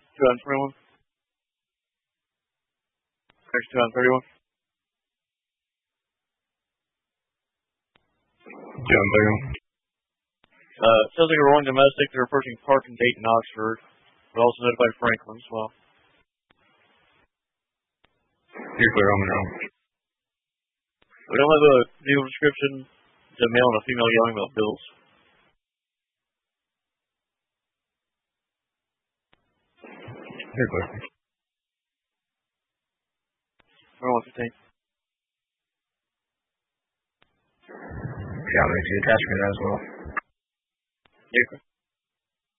221. Next 231. 231. Sounds like a rolling domestic. They're approaching Park and Dayton, Oxford. We'll also notify Franklin as well. You're clear on Monroe. We don't have a vehicle description. It's a male and a female yelling about bills. You're clear. 115. Yeah, I'll make the attachment as well. Yeah,